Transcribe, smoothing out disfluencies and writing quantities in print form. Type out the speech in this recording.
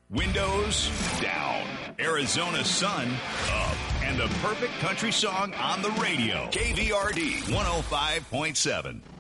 Windows down. Arizona sun up. And the perfect country song on the radio. KVRD 105.7.